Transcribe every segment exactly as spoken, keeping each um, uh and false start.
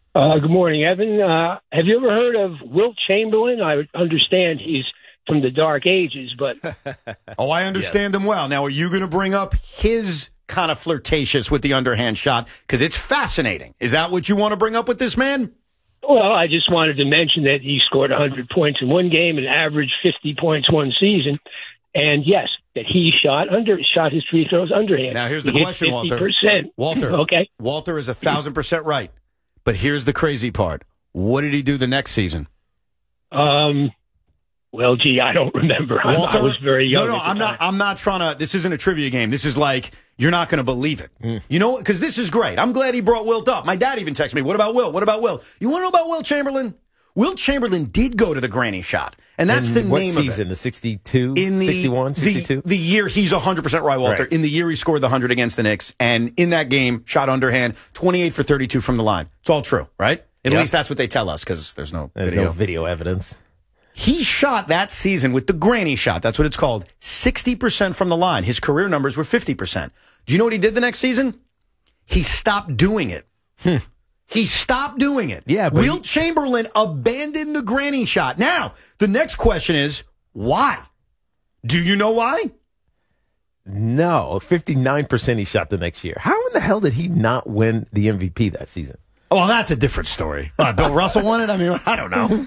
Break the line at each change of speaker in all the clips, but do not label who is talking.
Uh, good morning, Evan. Uh, have you ever heard of Wilt Chamberlain? I understand he's from the Dark Ages, but...
oh, I understand yes. him well. Now, are you going to bring up his kind of flirtatious with the underhand shot? Because it's fascinating. Is that what you want to bring up with this man?
Well, I just wanted to mention that he scored one hundred points in one game and averaged fifty points one season. And, yes, that he shot under shot his free throws underhand.
Now, here's the
he
question,
fifty percent.
Walter. Walter,
okay.
Walter is a one thousand percent right. But here's the crazy part. What did he do the next season?
Um... Well, gee, I don't remember.
Walter,
I was very young.
No, no, I'm not. I'm not trying to. This isn't a trivia game. This is like you're not going to believe it. Mm. You know, because this is great. I'm glad he brought Wilt up. My dad even texted me. What about Wilt? What about Wilt? You want to know about Wilt Chamberlain? Wilt Chamberlain did go to the granny shot, and that's
in
the
what
name
season,
of it.
The sixty-two,
in the
sixty-one, sixty-two?
The, the year he's one hundred percent right, Walter.
Right.
In the year he scored the one hundred against the Knicks, and in that game, shot underhand, twenty-eight for thirty-two from the line. It's all true, right? At
yeah.
least that's what they tell us, because there's no
there's
video.
no video evidence.
He shot that season with the granny shot. That's what it's called. sixty percent from the line. His career numbers were fifty percent. Do you know what he did the next season? He stopped doing it.
Hmm.
He stopped doing it.
Yeah, but
Wilt
he-
Chamberlain abandoned the granny shot. Now, the next question is, why? Do you know why?
No, fifty-nine percent he shot the next year. How in the hell did he not win the M V P that season?
Oh, well, that's a different story. Uh, Bill Russell won it? I mean, I don't know.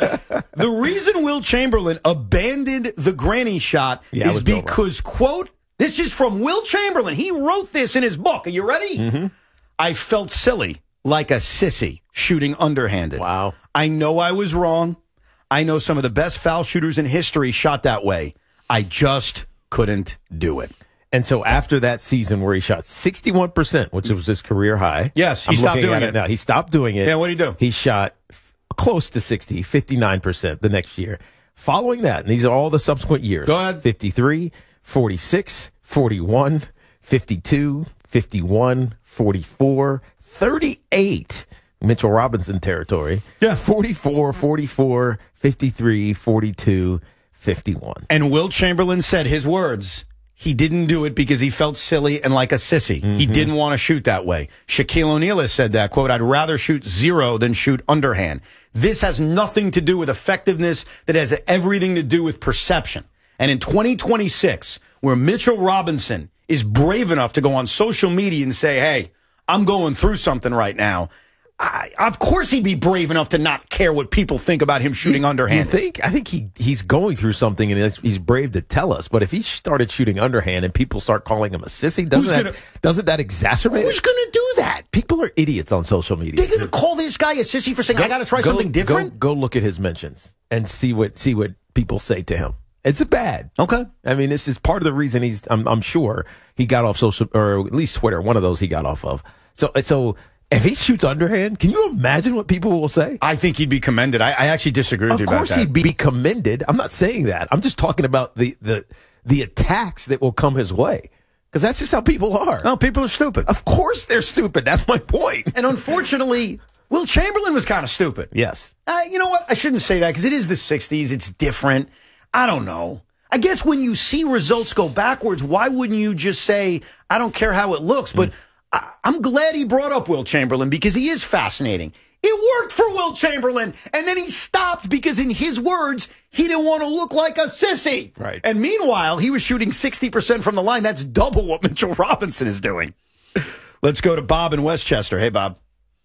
The reason Wilt Chamberlain abandoned the granny shot
yeah,
is because, quote, this is from Wilt Chamberlain. He wrote this in his book. Are you ready?
Mm-hmm.
I felt silly, like a sissy, shooting underhanded.
Wow.
I know I was wrong. I know some of the best foul shooters in history shot that way. I just couldn't do it.
And so after that season where he shot sixty-one percent, which was his career high.
Yes, he
I'm
stopped
looking
doing
at
it.
it now. He stopped doing it.
Yeah, what did he do?
He shot f- close to sixty, fifty-nine percent the next year. Following that, and these are all the subsequent years.
Go ahead.
fifty-three, forty-six, forty-one, fifty-two, fifty-one, forty-four, thirty-eight. Mitchell Robinson territory.
Yeah.
forty-four, forty-four, fifty-three, forty-two, fifty-one.
And Wilt Chamberlain said his words. He didn't do it because he felt silly and like a sissy. Mm-hmm. He didn't want to shoot that way. Shaquille O'Neal has said that, quote, I'd rather shoot zero than shoot underhand. This has nothing to do with effectiveness. That has everything to do with perception. And in twenty twenty-six, where Mitchell Robinson is brave enough to go on social media and say, hey, I'm going through something right now, I, of course he'd be brave enough to not care what people think about him shooting
you,
underhand.
You think? I think he, he's going through something, and he's, he's brave to tell us. But if he started shooting underhand and people start calling him a sissy, doesn't,
Who's
that,
gonna,
doesn't that exacerbate
Who's
it?
going to do that?
People are idiots on social media.
They're going to call this guy a sissy for saying, go, I got to try
go,
something different?
Go, go look at his mentions and see what see what people say to him. It's bad.
Okay.
I mean, this is part of the reason he's, I'm, I'm sure, he got off social, or at least Twitter, one of those he got off of. So, so... If he shoots underhand, can you imagine what people will say?
I think he'd be commended. I, I actually disagree with
of
you about that.
Of course he'd be commended. I'm not saying that. I'm just talking about the, the, the attacks that will come his way. Because that's just how people are.
No, people are stupid.
Of course they're stupid. That's my point.
And unfortunately, Wilt Chamberlain was kind of stupid.
Yes.
Uh, you know what? I shouldn't say that because it is the sixties. It's different. I don't know. I guess when you see results go backwards, why wouldn't you just say, I don't care how it looks, but... Mm. I'm glad he brought up Wilt Chamberlain because he is fascinating. It worked for Wilt Chamberlain, and then he stopped because, in his words, he didn't want to look like a sissy.
Right.
And meanwhile, he was shooting sixty percent from the line. That's double what Mitchell Robinson is doing. Let's go to Bob in Westchester. Hey, Bob.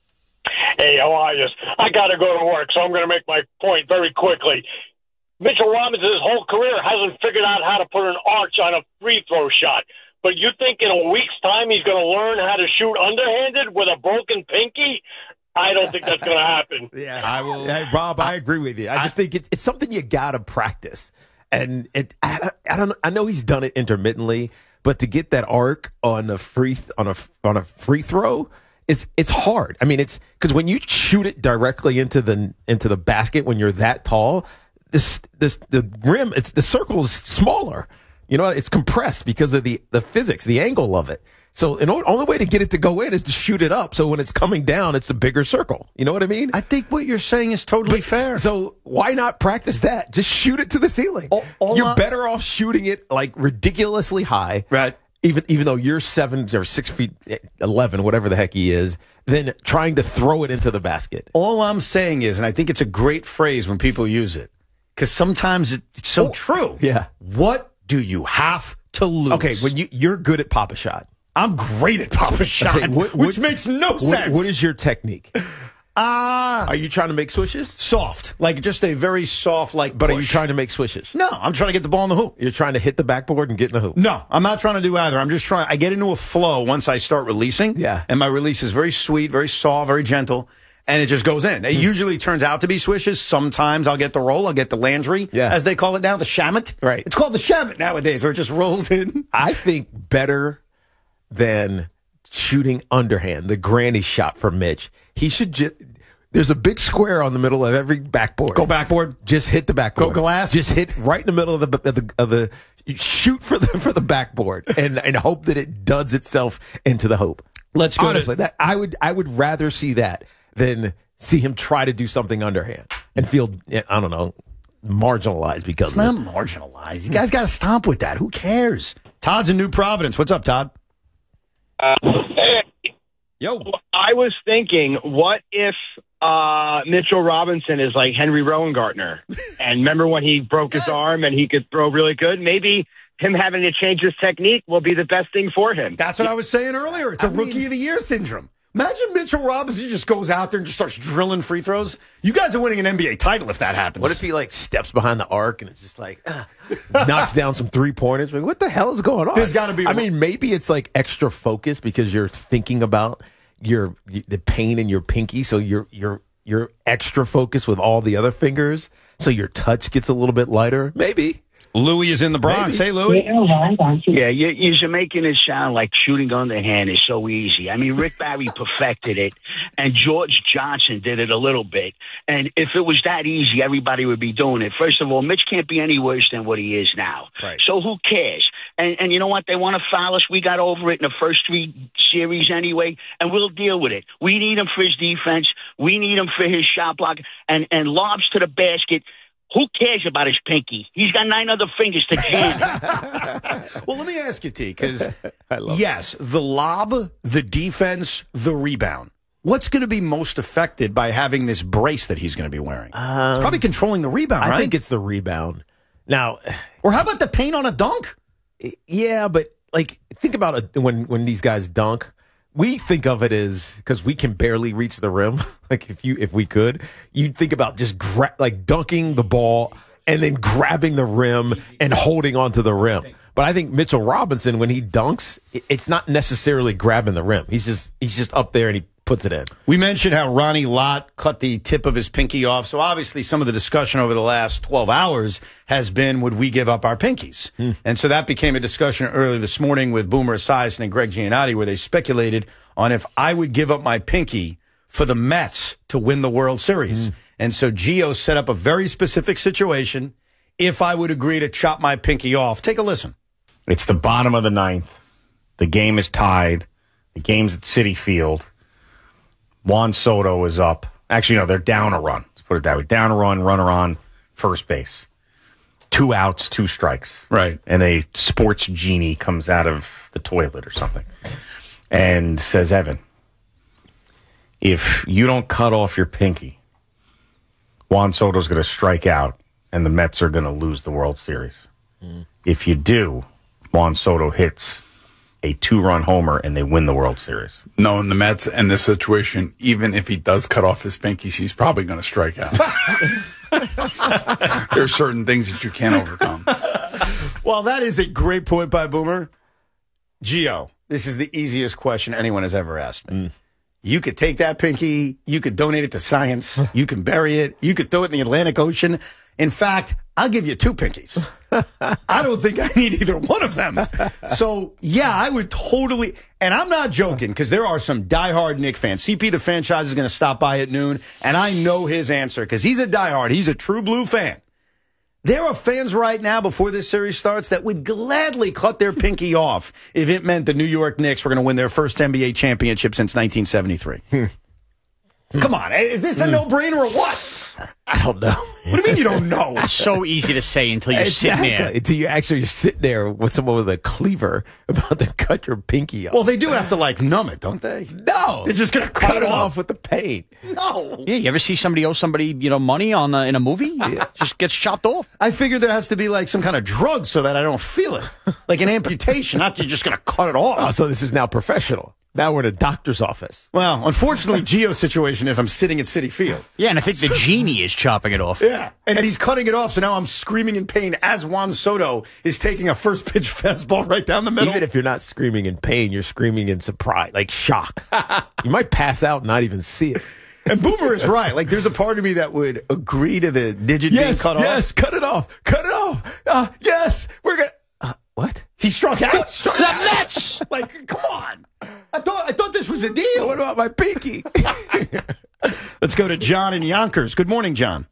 Hey, how are you? I got to go to work, so I'm going to make my point very quickly. Mitchell Robinson, his whole career, hasn't figured out how to put an arch on a free throw shot. But you think in a week's time he's going to learn how to shoot underhanded with a broken pinky? I don't think that's going to happen.
Yeah, I will. Hey, Rob, I agree with you. I, I just think it's, it's something you got to practice. And it, I, I don't. I know he's done it intermittently, but to get that arc on a free on a on a free throw is it's hard. I mean, it's because when you shoot it directly into the into the basket when you're that tall, this this the rim it's the circle is smaller. You know, it's compressed because of the, the physics, the angle of it. So the only way to get it to go in is to shoot it up. So when it's coming down, it's a bigger circle. You know what I mean?
I think what you're saying is totally
but,
fair.
So why not practice that? Just shoot it to the ceiling.
All, all
you're
I,
better off shooting it like ridiculously high.
Right.
even even though you're seven or six feet eleven, whatever the heck he is, than trying to throw it into the basket.
All I'm saying is, and I think it's a great phrase when people use it, because sometimes it's so oh, true.
Yeah.
What do you have to lose?
Okay, when you you're good at pop a shot.
I'm great at pop a shot, okay, what, which what, makes no
what,
sense.
What is your technique?
Uh,
are you trying to make swishes?
Soft. Like just a very soft, like
But
push.
Are you trying to make swishes?
No, I'm trying to get the ball in the hoop.
You're trying to hit the backboard and get in the hoop?
No, I'm not trying to do either. I'm just trying, I get into a flow once I start releasing.
Yeah.
And my release is very sweet, very soft, very gentle. And it just goes in. It mm. usually turns out to be swishes. Sometimes I'll get the roll. I'll get the Landry,
yeah.
as they call it now, the shamit.
Right.
It's called the shamit nowadays, where it just rolls in.
I think better than shooting underhand, the granny shot for Mitch. He should just... There's a big square on the middle of every backboard.
Go backboard.
Just hit the backboard.
Go glass.
Just hit right in the middle of the of the, of the shoot for the for the backboard and and hope that it duds itself into the hoop.
Let's go.
Honestly,
to-
that I would I would rather see that than see him try to do something underhand and feel I don't know marginalized because
it's
of
not
it.
marginalized. You guys got to stop with that. Who cares? Todd's in New Providence. What's up, Todd?
Uh, hey,
Yo,
I was thinking, what if uh, Mitchell Robinson is like Henry Rowengartner? And remember when he broke his yes. arm and he could throw really good? Maybe him having to change his technique will be the best thing for him.
That's what I was saying earlier. It's a I Rookie mean, of the Year syndrome. Imagine Mitchell Robinson just goes out there and just starts drilling free throws. You guys are winning an N B A title if that happens.
What if he like steps behind the arc and it's just like uh, knocks down some three pointers? Like, what the hell is going on?
There's got to be.
I mean, maybe it's like extra focus because you're thinking about your the pain in your pinky, so you're you're you're extra focused with all the other fingers, so your touch gets a little bit lighter. Maybe.
Louis is in the Bronx. Maybe. Hey, Louis.
Yeah, you, you're making it sound like shooting underhand is so easy. I mean, Rick Barry perfected it, and George Johnson did it a little bit. And if it was that easy, everybody would be doing it. First of all, Mitch can't be any worse than what he is now.
Right.
So who cares? And, and you know what? They want to foul us. We got over it in the first three series anyway, and we'll deal with it. We need him for his defense. We need him for his shot block and, and lobs to the basket. Who cares about his pinky? He's got nine other fingers to jam.
Well, let me ask you, T, because, yes, the lob, the defense, the rebound. What's going to be most affected by having this brace that he's going to be wearing? Um, it's probably controlling the rebound,
I
right?
I think it's the rebound. Now,
or how about the paint on a dunk?
Yeah, but, like, think about it when, when these guys dunk. We think of it as because we can barely reach the rim. Like if you if we could, you'd think about just gra- like dunking the ball and then grabbing the rim and holding onto the rim. But I think Mitchell Robinson, when he dunks, it's not necessarily grabbing the rim. He's just he's just up there and he puts it in.
We mentioned how Ronnie Lott cut the tip of his pinky off. So obviously some of the discussion over the last twelve hours has been, would we give up our pinkies? Hmm. And so that became a discussion earlier this morning with Boomer Esiason and Greg Giannotti, where they speculated on if I would give up my pinky for the Mets to win the World Series. Hmm. And so Gio set up a very specific situation. If I would agree to chop my pinky off, take a listen.
It's the bottom of the ninth. The game is tied. The game's at Citi Field. Juan Soto is up. Actually, no, they're down a run. Let's put it that way. Down a run, runner on first base. Two outs, two strikes.
Right.
And a sports genie comes out of the toilet or something and says, Evan, if you don't cut off your pinky, Juan Soto's going to strike out and the Mets are going to lose the World Series. Mm. If you do, Juan Soto hits a two-run homer, and they win the World Series.
No, in the Mets, in this situation, even if he does cut off his pinkies, he's probably going to strike out. There's certain things that you can't overcome.
Well, that is a great point by Boomer. Gio, this is the easiest question anyone has ever asked me. Mm. You could take that pinky, you could donate it to science, you can bury it, you could throw it in the Atlantic Ocean. In fact, I'll give you two pinkies. I don't think I need either one of them. So, yeah, I would totally, and I'm not joking, because there are some diehard Knick fans. C P, the franchise, is going to stop by at noon, and I know his answer, because he's a diehard. He's a true blue fan. There are fans right now, before this series starts, that would gladly cut their pinky off if it meant the New York Knicks were going to win their first N B A championship since nineteen seventy-three. Hmm. Come on, is this a no-brainer or what?
I don't know.
What do you mean you don't know?
It's so easy to say until you're
Exactly.
sitting there.
Until you actually sit there with someone with a cleaver about to cut your pinky off.
Well, they do have to like numb it, don't they?
No.
They're just going to cut,
cut
it off.
with the pain.
No.
Yeah, you ever see somebody owe somebody, you know, money on the, in a movie? It just gets chopped off.
I figured there has to be like some kind of drug so that I don't feel it. Like an amputation, not you're just going to cut it off.
Oh, so this is now professional. Now we're in a doctor's office.
Well, unfortunately, Gio's situation is I'm sitting at Citi Field.
Yeah, and I think the genie is chopping it off.
Yeah, and he's cutting it off, so now I'm screaming in pain as Juan Soto is taking a first pitch fastball right down the middle.
Even if you're not screaming in pain, you're screaming in surprise, like shock. You might pass out and not even see it.
And Boomer is right. Like, there's a part of me that would agree to the digit being
Yes,
cut off.
yes, cut it off, cut it off. Uh, yes, we're gonna. Uh, what?
He struck out.
Struck
the
out.
Mets. Like, come on. I thought I thought this was a deal.
What about my pinky?
Let's go to John in Yonkers. Good morning, John.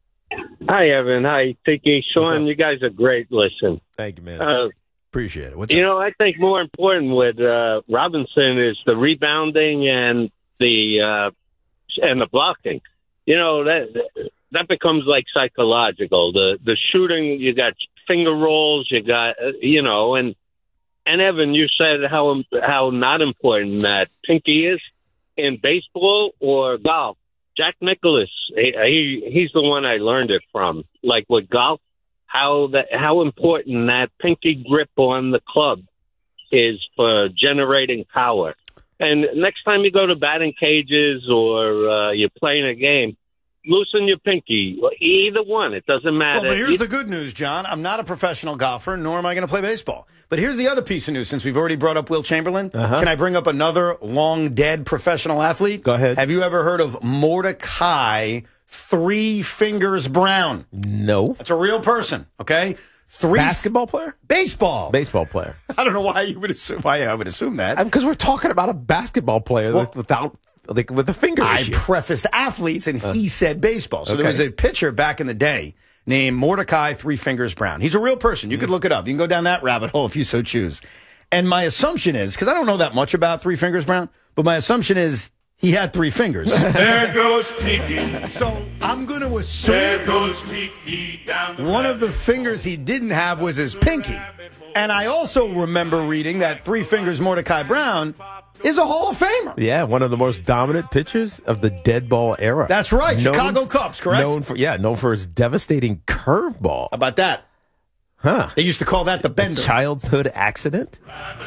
Hi, Evan. Hi, Tiki. Sean, you guys are great. Listen.
Thank you, man.
Uh,
Appreciate it. What's
you
up?
know, I think more important with uh, Robinson is the rebounding and the uh, and the blocking. You know, that that becomes like psychological. The the shooting, you got finger rolls, you got, uh, you know, and and Evan, you said how how not important that pinky is in baseball or golf. Jack Nicklaus, he, he he's the one I learned it from. Like with golf, how that how important that pinky grip on the club is for generating power. And next time you go to batting cages or uh, you're playing a game, loosen your pinky. Either one, it doesn't matter.
Well, but here's the good news, John. I'm not a professional golfer, nor am I going to play baseball. But here's the other piece of news. Since we've already brought up Will Chamberlain,
Uh-huh.
can I bring up another long-dead professional athlete?
Go ahead.
Have you ever heard of Mordecai Three Fingers Brown?
No.
That's a real person, okay? Three
Basketball player?
Baseball.
Baseball player.
I don't know why you would assume. Why I would assume that.
Because we're talking about a basketball player
Well,
with, without, like, with a finger
I
issue.
prefaced athletes, and he said baseball. So there
okay.
was a pitcher back in the day named Mordecai Three Fingers Brown. He's a real person. You could look it up. You can go down that rabbit hole if you so choose. And my assumption is, because I don't know that much about Three Fingers Brown, but my assumption is he had three fingers.
There goes Tiki.
So I'm going to assume
There goes Tiki down the
one of the fingers he didn't have was his pinky. And I also remember reading that Three Fingers Mordecai Brown is a Hall of Famer.
Yeah, one of the most dominant pitchers of the dead ball era.
That's right,
Known-
Chicago Cubs, correct?
Known for yeah, known for his devastating curveball.
How about that?
Huh?
They used to call that the bender.
Childhood accident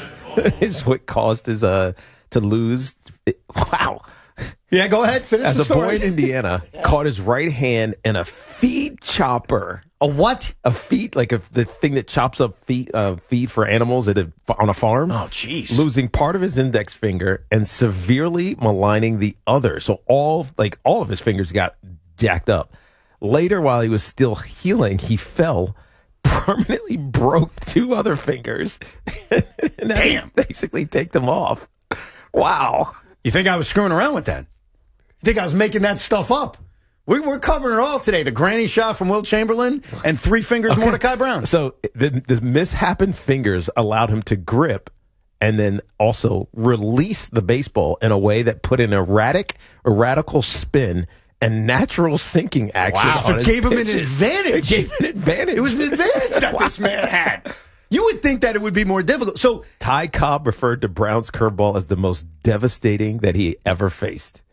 is what caused his uh to lose. Wow.
Yeah, go ahead. Finish
As
the
a boy
story.
in Indiana, caught his right hand in a feed chopper.
A what?
A feed, like a, the thing that chops up feed, uh, feed for animals at a, on a farm.
Oh, jeez.
Losing part of his index finger and severely maligning the other. So all, like all of his fingers got jacked up. Later, while he was still healing, he fell, permanently broke two other fingers, and had to
Damn.
basically take them off. Wow.
You think I was screwing around with that? You think I was making that stuff up? We, we're covering it all today. The granny shot from Will Chamberlain and Three Fingers
Okay.
Mordecai Brown.
So the, the misshapen fingers allowed him to grip and then also release the baseball in a way that put an erratic, a radical spin and natural sinking action.
Wow, so
on
it
his
gave him an
pitches.
advantage.
It gave him an advantage.
It was an advantage that this man had. You would think that it would be more difficult. So
Ty Cobb referred to Brown's curveball as the most devastating that he ever faced.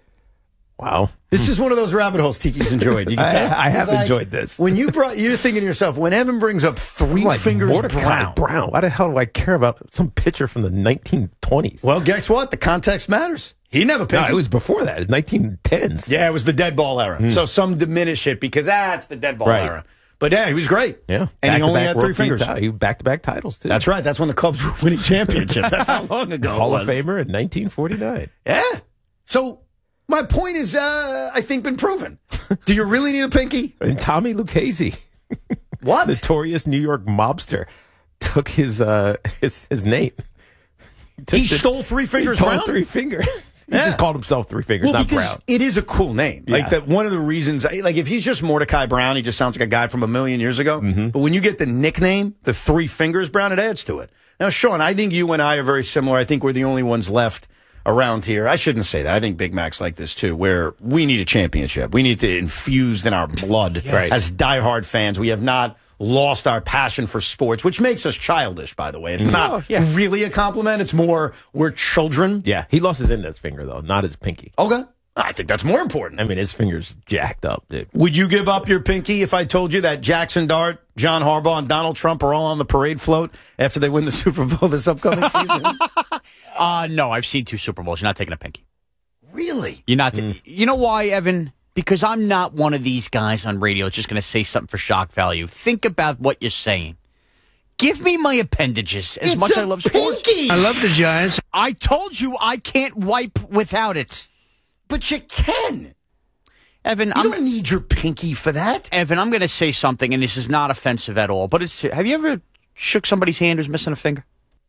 Wow.
this is one of those rabbit holes Tiki's enjoyed. You can
I,
tell.
I have
It's like,
enjoyed this.
When you brought, you're thinking to yourself, when Evan brings up Three
Like
Fingers
Mordecai
Brown.
Brown. Why the hell do I care about some pitcher from the nineteen twenties?
Well, guess what? The context matters. He never picked
no, it was before that, nineteen tens.
Yeah, it was the dead ball era. So some diminish it because that's the dead ball
Right.
era. But yeah, he was great.
Yeah.
And he only
Back-to-back
had
World
three
Series
fingers.
ti- He back-to-back titles, too.
That's right. That's when the Cubs were winning championships. That's how long ago
Hall
it
of
was.
Famer in nineteen forty-nine.
Yeah. So my point is, uh, I think, been proven. Do you really need a pinky?
And Tommy Lucchese,
What?
notorious New York mobster, took his uh, his his name. took
He
the-
stole Three Fingers
he told
Brown?
Three Fingers. He
Yeah.
just called himself Three Fingers,
Well,
not
because
Brown.
it is a cool name. Like
Yeah.
that. One of the reasons, like if he's just Mordecai Brown, he just sounds like a guy from a million years ago.
Mm-hmm.
But when you get the nickname, the Three Fingers Brown, it adds to it. Now, Sean, I think you and I are very similar. I think we're the only ones left around here. I shouldn't say that. I think Big Mac's like this too, where we need a championship. We need to infused in our blood
Right.
as diehard fans. We have not lost our passion for sports, which makes us childish, by the way. It's not
Oh, yeah.
really a compliment. It's more we're children.
Yeah, he lost his index finger, though, not his pinky.
Okay. I think that's more important.
I mean, his finger's jacked up, dude.
Would you give up your pinky if I told you that Jackson Dart, John Harbaugh, and Donald Trump are all on the parade float after they win the Super Bowl this upcoming season?
Uh, no, I've seen two Super Bowls. You're not taking a pinky.
Really?
You're not. Ta- You know why, Evan? Because I'm not one of these guys on radio that's just going to say something for shock value. Think about what you're saying. Give me my appendages as
It's
much as
a
I love sports.
pinky. I love the
Giants. I told you I can't wipe without it.
But you can.
Evan,
You
I'm,
don't need your pinky for that.
Evan, I'm going to say something, and this is not offensive at all, but it's. Have you ever shook somebody's hand who's missing a finger?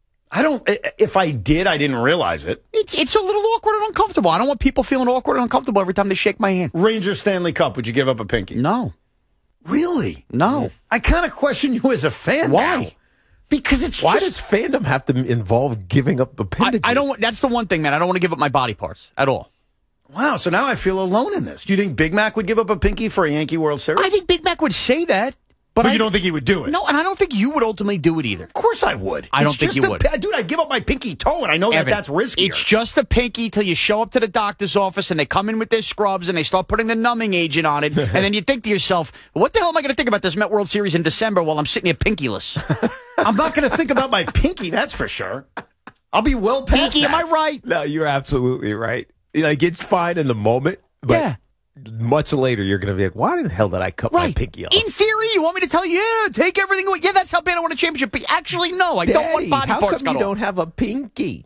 I don't. If I did, I didn't realize it.
It's it's a little awkward and uncomfortable. I don't want people feeling awkward and uncomfortable every time they shake my hand.
Ranger Stanley Cup, would you give up a pinky?
No.
Really?
No.
I kind of question you as a fan.
Why?
now. Because it's
Why
just,
does fandom have to involve giving up
I,
appendages?
I don't. want- That's the one thing, man. I don't want to give up my body parts at all.
wow. So now I feel alone in this. Do you think Big Mac would give up a pinky for a Yankee World Series?
I think Big Mac would say that, but,
but
I
you don't think he would do it?
No, and I don't think you would ultimately do it either.
Of course I would.
I don't
It's
think
just
you
a
would.
pi- Dude, I give up my pinky toe, and I know
Evan,
that that's riskier.
It's just a pinky till you show up to the doctor's office and they come in with their scrubs and they start putting the numbing agent on it, and then you think to yourself, "What the hell am I going to think about this Met World Series in December while I'm sitting here pinkyless?"
I'm not going to think about my pinky, that's for sure. I'll be well past
Pinky,
that.
am I right?
No, you're absolutely right. Like, it's fine in the moment, but
Yeah.
much later you're going to be like, why the hell did I cut my
Right.
pinky off?
In theory, you want me to tell you, yeah, take everything away. Yeah, that's how bad I want a championship. But actually, no, I don't want
Daddy,
body
how
parts
come
cut
you
off.
don't have a pinky?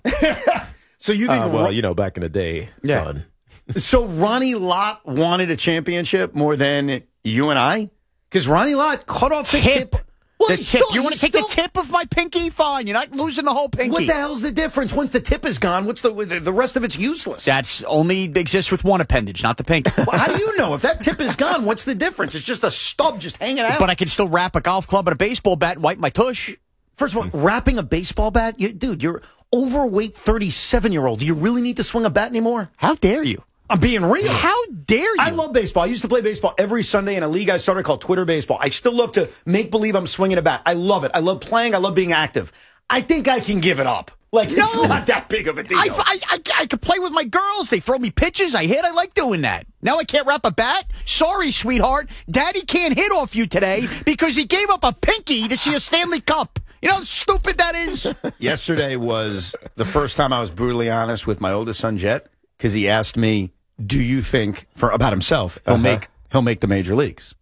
So you think
Uh, well,
Ro-
you know, back in the day,
Yeah.
son.
So Ronnie Lott wanted a championship more than you and I? Because Ronnie Lott cut off the
Tip.
tip. Well,
The
he's
tip.
still-
You want to
he's
take
still-
the tip of my pinky? Fine. You're not losing the whole pinky.
What the hell's the difference? Once the tip is gone, what's the the, the rest of it's useless?
That's only exists with one appendage, not the pinky.
Well, how do you know? If that tip is gone, what's the difference? It's just a stub just hanging out.
But I can still wrap a golf club and a baseball bat and wipe my tush.
First of all, wrapping a baseball bat? You, dude, you're overweight thirty-seven-year-old. Do you really need to swing a bat anymore?
How dare you?
I'm being real.
How dare you?
I love baseball. I used to play baseball every Sunday in a league I started called Twitter Baseball. I still love to make believe I'm swinging a bat. I love it. I love playing. I love being active. I think I can give it up. Like,
No.
it's not that big of a deal.
I, I, I, I could play with my girls. They throw me pitches. I hit. I like doing that. Now I can't wrap a bat? Sorry, sweetheart. Daddy can't hit off you today because he gave up a pinky to see a Stanley Cup. You know how stupid that is?
Yesterday was the first time I was brutally honest with my oldest son, Jet, because he asked me, do you think, for about himself, he'll
Uh-huh.
make he'll make the major leagues?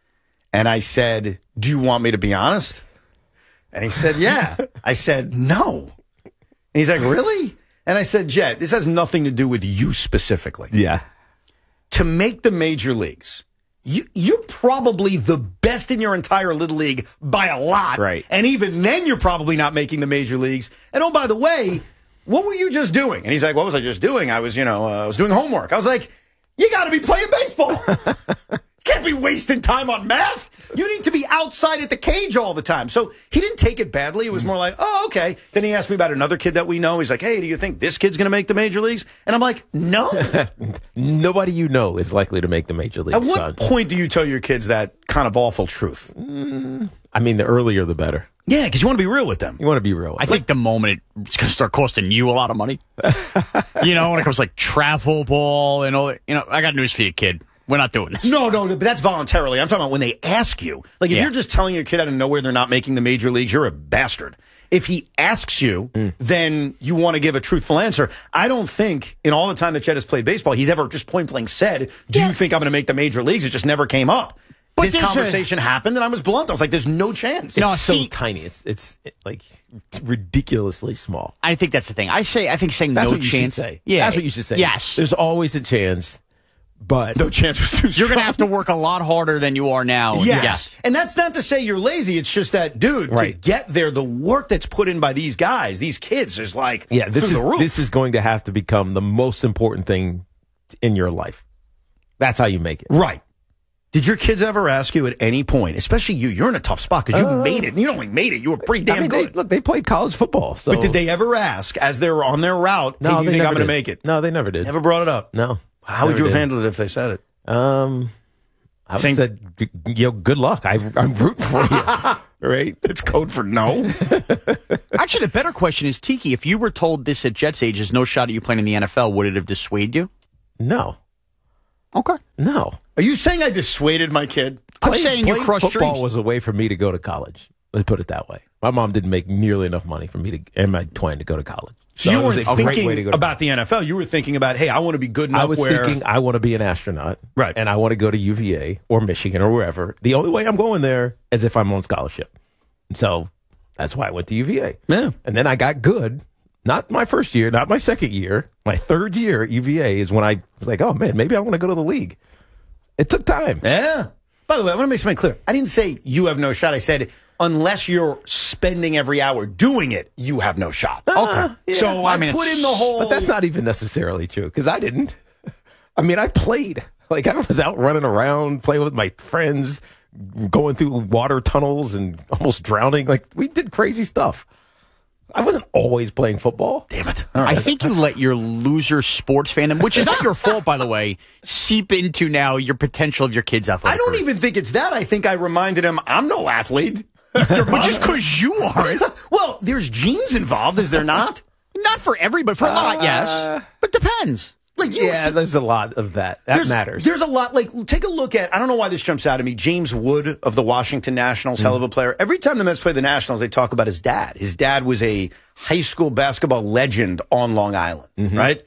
And I said, do you want me to be honest? And he said, yeah. I said, no. And he's like, really? And I said, Jet, this has nothing to do with you specifically.
Yeah.
To make the major leagues, you, you're probably the best in your entire little league by a lot.
Right.
And even then, you're probably not making the major leagues. And oh, by the way, what were you just doing? And he's like, what was I just doing? I was, you know, uh, I was doing homework. I was like, you got to be playing baseball. Can't be wasting time on math. You need to be outside at the cage all the time. So he didn't take it badly. It was more like, oh, okay. Then he asked me about another kid that we know. He's like, hey, do you think this kid's going to make the major leagues? And I'm like, no.
Nobody you know is likely to make the major leagues,
At what
son.
point do you tell your kids that kind of awful truth?
I mean, the earlier the better.
Yeah, because you want to be real with them.
You want to be real.
I think the moment it's going to start costing you a lot of money. You know, when it comes to like travel ball and all that. You know, I got news for you, kid. We're not doing this.
No, no, but that's voluntarily. I'm talking about when they ask you. Like, if
Yeah.
you're just telling your kid out of nowhere they're not making the major leagues, you're a bastard. If he asks you, then you want to give a truthful answer. I don't think in all the time that Chet has played baseball, he's ever just point blank said, do you think I'm going to make the major leagues? It just never came up.
But
This
there's a-
conversation happened, and I was blunt. I was like, there's no chance.
it's
No,
so
see-
tiny. It's it's like ridiculously small.
I think that's the thing. I say, I think saying
That's
no
what you
chance.
should say.
Yeah.
That's what you should say.
Yes.
There's always a chance, but
No chance was too
You're going to
strong.
have to work a lot harder than you are now.
Yes.
Yes.
And that's not to say you're lazy. It's just that, dude, to
Right.
get there, the work that's put in by these guys, these kids, is like
yeah, this
through
is
the roof.
this is going to have to become the most important thing in your life. That's how you make it.
Right. Did your kids ever ask you at any point, especially you, you're in a tough spot because you
Uh,
made it. You not only made it, you were pretty damn
I mean,
good.
They, look, they played college football. So.
But did they ever ask, as they were on their route,
No,
hey, do you
they
think
never
I'm going to
did.
make it?
No, they never did.
Never brought it up.
No.
How would
never
you have
did.
handled it if they said it?
Um, I would
Same-
said, yo, good luck. I, I'm rooting for you. Right?
It's code for no.
Actually, the better question is, Tiki, if you were told this at Jets age, there's no shot at you playing in the N F L, would it have dissuaded you?
No.
Okay.
No.
Are you saying I dissuaded my kid?
I'm
Play-
saying you
playing
crushed
football
dreams.
was a way for me to go to college. Let's put it that way. My mom didn't make nearly enough money for me to and my twin to go to college.
So you
it was
weren't
a great way to
thinking
go to
about the N F L. You were thinking about, hey, I want to be good enough
I was
where...
thinking I want to be an astronaut.
Right.
And I want to go to U V A or Michigan or wherever. The only way I'm going there is if I'm on scholarship. So that's why I went to U V A.
Yeah.
And then I got good. Not my first year, not my second year. My third year at U V A is when I was like, oh, man, maybe I want to go to the league. It took time.
Yeah. By the way, I want to make something clear. I didn't say you have no shot. I said unless you're spending every hour doing it, you have no shot.
Okay.
Yeah. So I,
I mean,
put
it's-
in the whole...
But that's not even necessarily true because I didn't. I mean, I played. Like, I was out running around, playing with my friends, going through water tunnels and almost drowning. Like, we did crazy stuff. I wasn't always playing football.
Damn it.
I think you let your loser sports fandom, which is not your fault, by the way, seep into now your potential of your kids' athletic
I don't
career.
even think it's that. I think I reminded him I'm no athlete.
But just because you aren't.
Well, there's genes involved, is there not?
Not for everybody, for a lot, yes. But depends.
Like you,
Yeah, there's a lot of that. That
there's,
matters.
There's a lot. Like, take a look at. I don't know why this jumps out at me. James Wood of the Washington Nationals, hell of a player. Every time the Mets play the Nationals, they talk about his dad. His dad was a high school basketball legend on Long Island, right?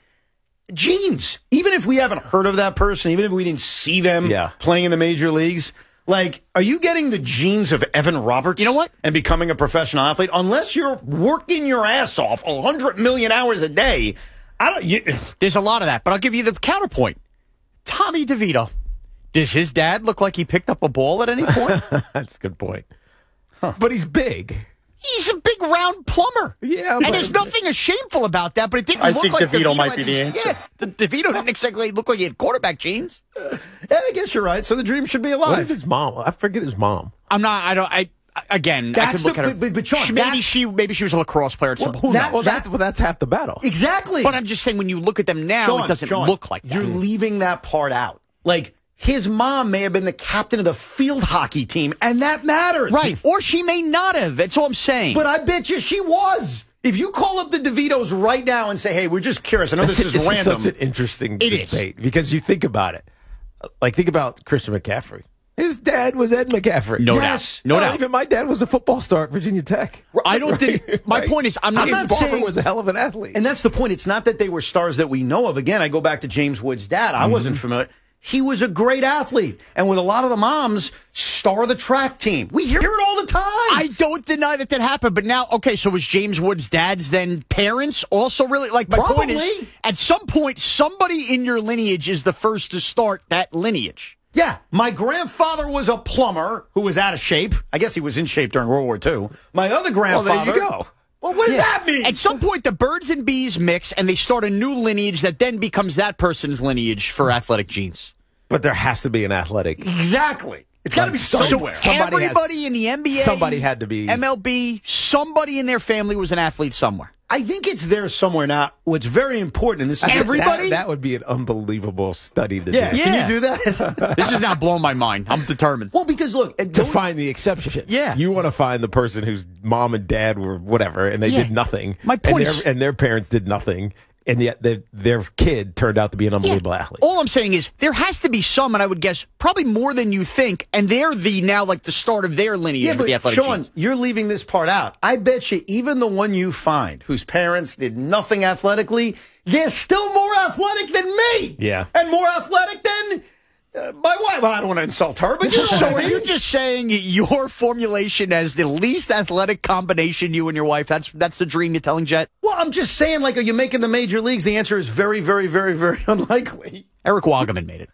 Genes. Even if we haven't heard of that person, even if we didn't see them
Yeah.
playing in the major leagues, like, are you getting the genes of Evan Roberts?
You know what?
And becoming a professional athlete, unless you're working your ass off a hundred million hours a day. I don't. You,
There's a lot of that, but I'll give you the counterpoint. Tommy DeVito. Does his dad look like he picked up a ball at any point?
That's a good point. But he's big.
He's a big round plumber.
Yeah,
And
but-
there's nothing shameful about that, but it didn't
I
look
think
like
DeVito might
had
be the
these-
answer.
Yeah, the, DeVito didn't exactly look like he had quarterback genes.
yeah, I guess you're right. So the dream should be
What
alive.
if his mom? I forget his mom.
I'm not, I don't, I, again, I
That's
could look
the-
at her.
but- but Sean,
She- maybe
that's-
she, maybe she was a lacrosse player at some
Well,
who
that-
knows?
Well, that's, well, that's half the battle.
Exactly.
But I'm just saying, when you look at them now,
Sean,
it doesn't
Sean,
look like that.
You're leaving that part out. Like, his mom may have been the captain of the field hockey team, and that matters.
Right. Or she may not have. That's all I'm saying.
But I bet you she was. If you call up the DeVitos right now and say, hey, we're just curious. I know this
It's-
is
it's just
random.
such an interesting
It is.
debate because you think about it. Like, think about Christian McCaffrey. His dad was Ed McCaffrey.
No
Yes.
doubt. No
Well,
doubt.
Even my dad was a football star at Virginia Tech.
I don't think. My
Right.
point is, I'm not.
I'm not
Barber
saying-
was a hell of an athlete.
And that's the point. It's not that they were stars that we know of. Again, I go back to James Wood's dad. I wasn't familiar. He was a great athlete. And with a lot of the moms, star of the track team. We hear it all the time.
I don't deny that that happened, but now, okay, so was James Wood's dad's then parents also really, like, my point is,
Probably.
at some point, somebody in your lineage is the first to start that lineage.
Yeah, my grandfather was a plumber who was out of shape. I guess he was in shape during World War Two. My other
well,
grandfather.
there you go.
Well, what does that mean?
At some point, the birds and bees mix, and they start a new lineage that then becomes that person's lineage for athletic genes.
But there has to be an athletic.
Exactly. It's got to be
So-
somewhere.
Somebody has-
Everybody in the N B A,
somebody had to be-
M L B, somebody in their family was an athlete somewhere.
I think it's there somewhere. Now, what's very important, and this is
Everybody?
That, that would be an unbelievable study to
Yeah,
do.
can
Yeah.
you do that?
This is now blowing my mind. I'm determined.
Well, because look,
To
don't-
find the exception.
Yeah.
You want to find the person whose mom and dad were whatever, and they
Yeah.
did nothing.
My point
and
is-
their, and their parents did nothing, and yet their, their kid turned out to be an unbelievable athlete.
All I'm saying is there has to be some, and I would guess probably more than you think, and they're the now like the start of their lineage
yeah,
with
but
the athletic
Sean,
genes.
you're leaving this part out. I bet you even the one you find whose parents did nothing athletically, they're still more athletic than me.
Yeah.
And more athletic than uh, my wife. Well, I don't want to insult her, but you know
So
what I
are
mean.
you just saying your formulation as the least athletic combination, you and your wife, that's that's the dream you're telling Jet?
Well, I'm just saying, like, are you making the major leagues? The answer is very, very, very, very unlikely.
Eric Wagaman made it.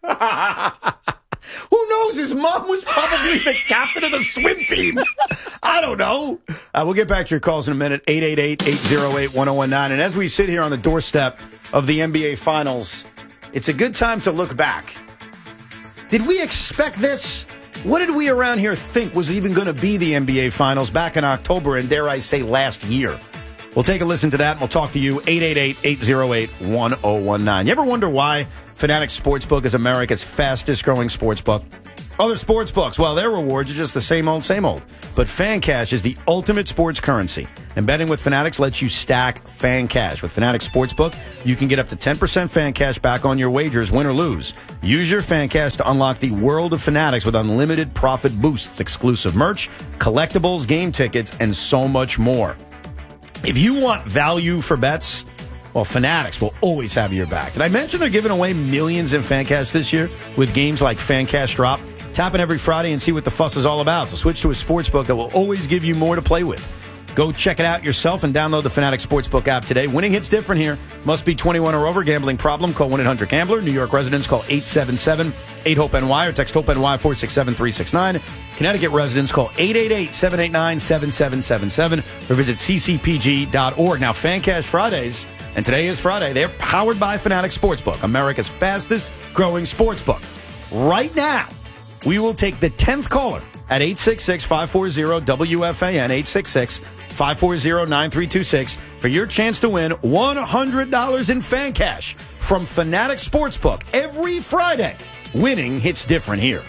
Who knows? His mom was probably the captain of the swim team. I don't know. Uh, we'll get back to your calls in a minute. eight eight eight, eight oh eight, one oh one nine. And as we sit here on the doorstep of the N B A Finals, it's a good time to look back. Did we expect this? What did we around here think was even going to be the N B A Finals back in October and, dare I say, last year? We'll take a listen to that, and we'll talk to you, eight eight eight, eight oh eight, one oh one nine. You ever wonder why Fanatics Sportsbook is America's fastest-growing sportsbook? Other sports books, well, their rewards are just the same old, same old. But FanCash is the ultimate sports currency. And betting with Fanatics lets you stack FanCash. With Fanatics Sportsbook, you can get up to ten percent FanCash back on your wagers, win or lose. Use your FanCash to unlock the world of Fanatics with unlimited profit boosts, exclusive merch, collectibles, game tickets, and so much more. If you want value for bets, well, Fanatics will always have your back. Did I mention they're giving away millions in FanCash this year with games like FanCash Drop? Tap in every Friday and see what the fuss is all about. So switch to a sportsbook that will always give you more to play with. Go check it out yourself and download the Fanatics Sportsbook app today. Winning hits different here. Must be twenty-one or over. Gambling problem? Call one eight hundred gambler. New York residents call eight seven seven, eight hope N Y or text HOPE-NY four six seven, three six nine. Connecticut residents call eight eight eight, seven eight nine, seven seven seven seven or visit c c p g dot org. Now, FanCash Fridays, and today is Friday, they're powered by Fanatics Sportsbook, America's fastest growing sportsbook. Right now, we will take the tenth caller at eight six six, five four zero, W F A N, eight six six, five four zero, nine three two six for your chance to win one hundred dollars in fan cash from Fanatics Sportsbook. Every Friday, winning hits different here.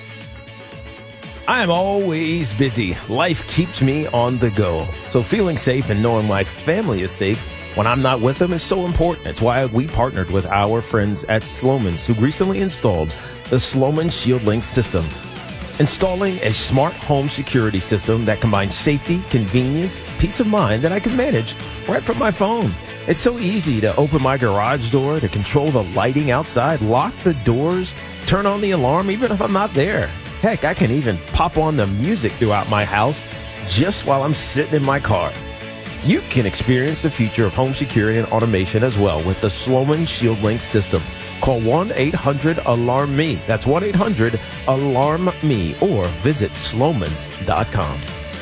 I'm always busy. Life keeps me on the go. So feeling safe and knowing my family is safe when I'm not with them is so important. It's why we partnered with our friends at Slomin's, who recently installed the Slomin Shield Link system. Installing a smart home security system that combines safety, convenience, peace of mind that I can manage right from my phone. It's so easy to open my garage door, to control the lighting outside, lock the doors, turn on the alarm even if I'm not there. Heck, I can even pop on the music throughout my house just while I'm sitting in my car. You can experience the future of home security and automation as well with the Slomin Shield Link system. Call one eight hundred alarm me. That's one eight hundred alarm me or visit slomans dot com.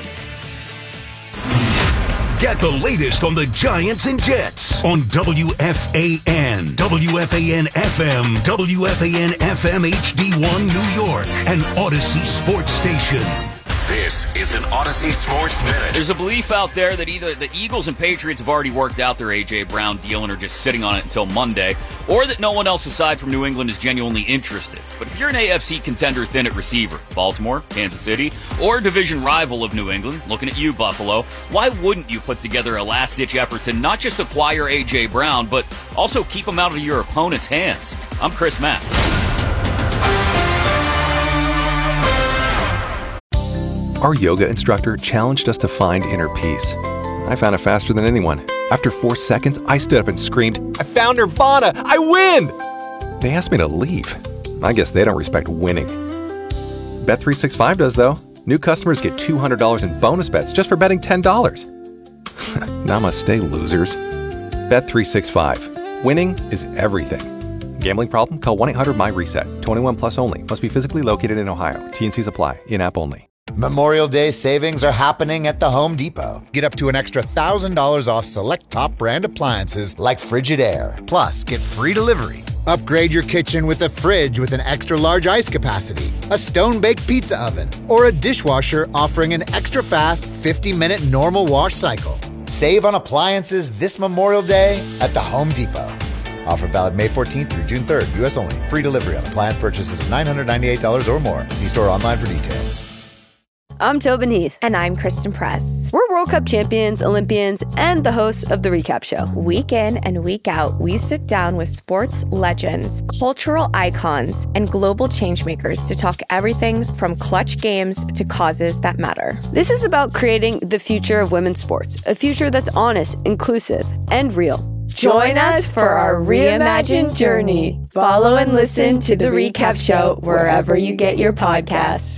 Get the latest on the Giants and Jets on W F A N, W F A N F M, W F A N F M H D one New York, and Odyssey Sports Station.
This is an Odyssey Sports Minute.
There's a belief out there that either the Eagles and Patriots have already worked out their A J. Brown deal and are just sitting on it until Monday, or that no one else aside from New England is genuinely interested. But if you're an A F C contender thin at receiver, Baltimore, Kansas City, or division rival of New England, looking at you, Buffalo, why wouldn't you put together a last-ditch effort to not just acquire A J. Brown, but also keep him out of your opponent's hands? I'm Chris Mack.
Our yoga instructor challenged us to find inner peace. I found it faster than anyone. After four seconds, I stood up and screamed, "I found Nirvana! I win!" They asked me to leave. I guess they don't respect winning. Bet three sixty-five does, though. New customers get two hundred dollars in bonus bets just for betting ten dollars. Namaste, losers. Bet three sixty-five. Winning is everything. Gambling problem? Call one eight hundred my reset. twenty-one plus only. Must be physically located in Ohio. T N Cs apply. In-app only.
Memorial Day savings are happening at the Home Depot. Get up to an extra one thousand dollars off select top brand appliances like Frigidaire. Plus, get free delivery. Upgrade your kitchen with a fridge with an extra large ice capacity, a stone-baked pizza oven, or a dishwasher offering an extra fast fifty minute normal wash cycle. Save on appliances this Memorial Day at the Home Depot. Offer valid May fourteenth through June third. U S only. Free delivery on appliance purchases of nine hundred ninety-eight dollars or more. See store online for details.
I'm Tobin Heath. And I'm Kristen Press. We're World Cup champions, Olympians, and the hosts of The Recap Show. Week in and week out, we sit down with sports legends, cultural icons, and global changemakers to talk everything from clutch games to causes that matter. This is about creating the future of women's sports, a future that's honest, inclusive, and real. Join us for our reimagined journey. Follow and listen to The Recap Show wherever you get your podcasts.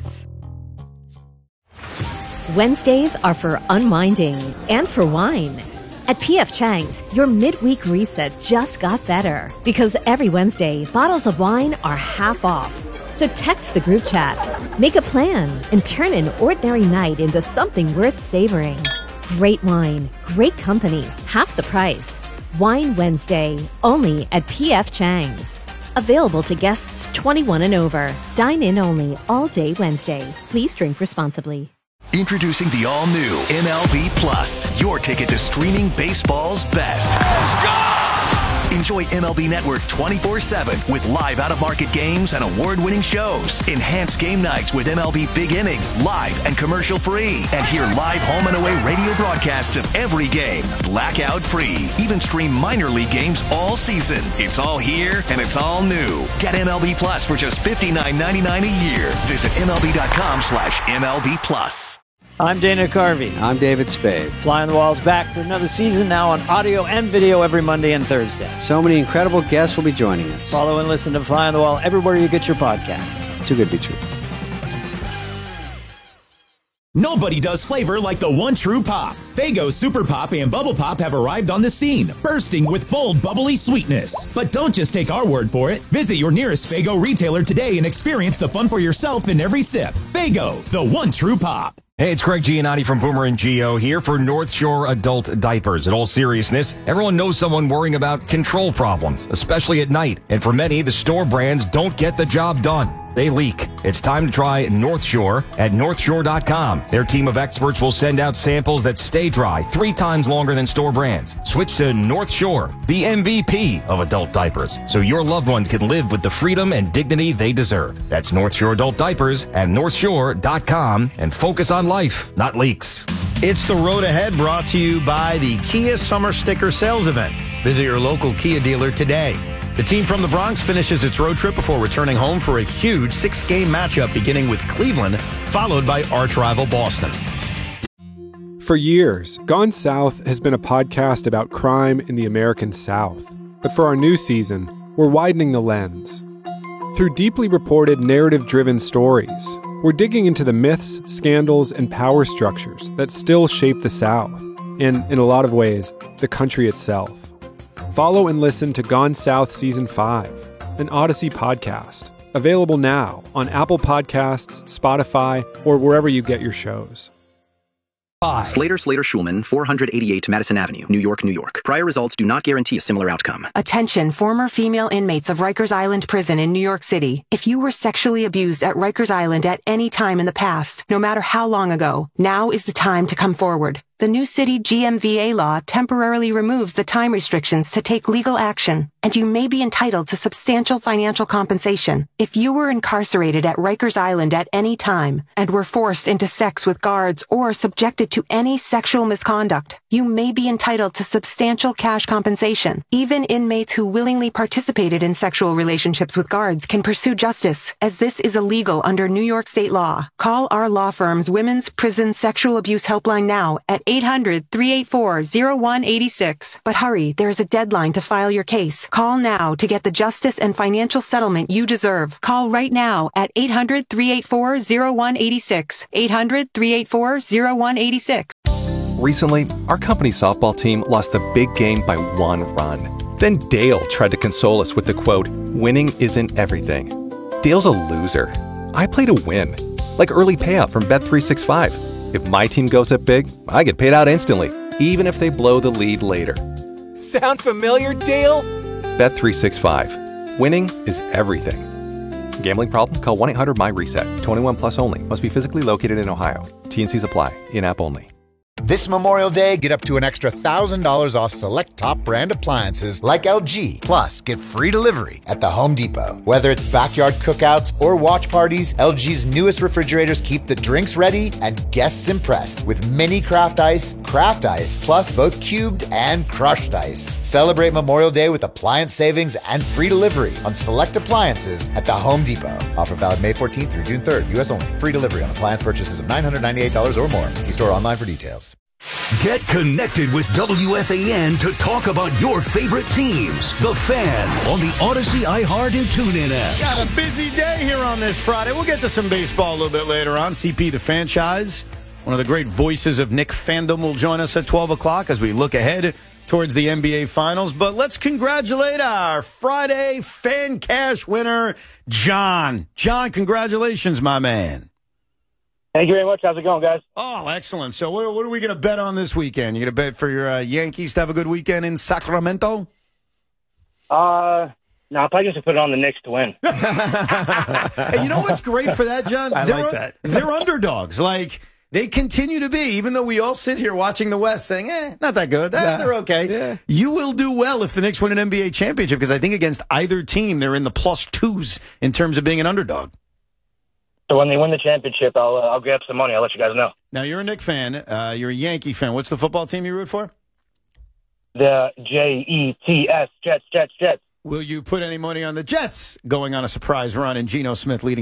Wednesdays are for unwinding and for wine. At P F Chang's, your midweek reset just got better because every Wednesday, bottles of wine are half off. So text the group chat, make a plan, and turn an ordinary night into something worth savoring. Great wine, great company, half the price. Wine Wednesday, only at P F Chang's. Available to guests twenty-one and over. Dine in only all day Wednesday. Please drink responsibly.
Introducing the all-new M L B Plus, your ticket to streaming baseball's best. Let's go! Enjoy M L B Network twenty-four seven with live out-of-market games and award-winning shows. Enhanced game nights with M L B Big Inning, live and commercial-free. And hear live home and away radio broadcasts of every game, blackout-free. Even stream minor league games all season. It's all here, and it's all new. Get M L B Plus for just fifty-nine ninety-nine a year. Visit MLB.com slash MLB Plus.
I'm Dana Carvey.
I'm David Spade.
Fly on the Wall's back for another season, now on audio and video every Monday and Thursday.
So many incredible guests will be joining us.
Follow and listen to Fly on the Wall everywhere you get your podcasts.
Too good to be true.
Nobody does flavor like the one true pop. Faygo Super Pop and Bubble Pop have arrived on the scene, bursting with bold, bubbly sweetness. But don't just take our word for it. Visit your nearest Faygo retailer today and experience the fun for yourself in every sip. Faygo, the one true pop.
Hey, it's Greg Giannotti from Boomer and Geo here for North Shore Adult Diapers. In all seriousness, everyone knows someone worrying about control problems, especially at night. And for many, the store brands don't get the job done. They leak. It's time to try North Shore at north shore dot com. Their team of experts will send out samples that stay dry three times longer than store brands. Switch to North Shore, the M V P of adult diapers, so your loved one can live with the freedom and dignity they deserve. That's North Shore Adult Diapers at north shore dot com, and focus on life, not leaks.
It's the road ahead, brought to you by the Kia Summer Sticker Sales Event. Visit your local Kia dealer today. The team from the Bronx finishes its road trip before returning home for a huge six-game matchup beginning with Cleveland, followed by arch rival Boston.
For years, Gone South has been a podcast about crime in the American South. But for our new season, we're widening the lens. Through deeply reported, narrative-driven stories, we're digging into the myths, scandals, and power structures that still shape the South, and, in a lot of ways, the country itself. Follow and listen to Gone South Season five, an Odyssey podcast. Available now on Apple Podcasts, Spotify, or wherever you get your shows.
Slater, Slater, Schulman, four eighty-eight Madison Avenue, New York, New York. Prior results do not guarantee a similar outcome.
Attention, former female inmates of Rikers Island Prison in New York City. If you were sexually abused at Rikers Island at any time in the past, no matter how long ago, now is the time to come forward. The new city G M V A law temporarily removes the time restrictions to take legal action, and you may be entitled to substantial financial compensation. If you were incarcerated at Rikers Island at any time and were forced into sex with guards or subjected to any sexual misconduct, you may be entitled to substantial cash compensation. Even inmates who willingly participated in sexual relationships with guards can pursue justice, as this is illegal under New York state law. Call our law firm's Women's Prison Sexual Abuse Helpline now at eight hundred, three eight four, zero one eight six. But hurry, there is a deadline to file your case. Call now to get the justice and financial settlement you deserve. Call right now at eight hundred, three eight four, zero one eight six. eight hundred, three eight four, zero one eight six.
Recently, our company softball team lost a big game by one run. Then Dale tried to console us with the quote, "Winning isn't everything." Dale's a loser. I play to win. Like early payout from Bet three sixty-five. If my team goes up big, I get paid out instantly, even if they blow the lead later.
Sound familiar, Dale?
Bet three sixty-five. Winning is everything. Gambling problem? Call one eight hundred M Y reset. twenty-one plus only. Must be physically located in Ohio. T N Cs apply. In-app only.
This Memorial Day, get up to an extra one thousand dollars off select top brand appliances like L G. Plus, get free delivery at the Home Depot. Whether it's backyard cookouts or watch parties, L G's newest refrigerators keep the drinks ready and guests impressed with mini craft ice, craft ice, plus both cubed and crushed ice. Celebrate Memorial Day with appliance savings and free delivery on select appliances at the Home Depot. Offer valid May fourteenth through June third, U S only. Free delivery on appliance purchases of nine hundred ninety-eight dollars or more. See store online for details.
Get connected with W F A N to talk about your favorite teams. The Fan on the Odyssey, iHeart, and TuneIn apps.
Got a busy day here on this Friday. We'll get to some baseball a little bit later on. C P, the franchise, one of the great voices of Nick Fandom, will join us at twelve o'clock as we look ahead towards the N B A Finals. But let's congratulate our Friday Fan Cash winner, John. John, congratulations, my man.
Thank you very much. How's it going, guys?
Oh, excellent. So what, what are we going to bet on this weekend? You going to bet for your uh, Yankees to have a good weekend in Sacramento?
Uh, No, I'm probably going to put it on the Knicks to win.
And you know what's great for that, John?
I
they're,
like that.
They're underdogs. Like, they continue to be, even though we all sit here watching the West saying, eh, not that good. Eh,
Nah.
they're okay.
Yeah.
You will do well if the Knicks win an N B A championship, because I think against either team, they're in the plus twos in terms of being an underdog.
So when they win the championship, I'll uh, I'll grab some money. I'll let you guys know.
Now, you're a Knicks fan. Uh, you're a Yankee fan. What's the football team you root for?
The J E T S, Jets, Jets, Jets.
Will you put any money on the Jets going on a surprise run and Geno Smith leading